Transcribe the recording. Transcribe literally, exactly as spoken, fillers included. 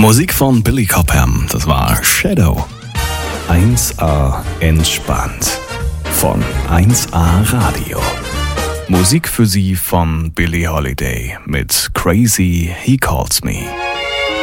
Musik von Billy Cobham, das war Shadow. eins A entspannt von eins A Radio. Musik für Sie von Billie Holiday mit Crazy He Calls Me.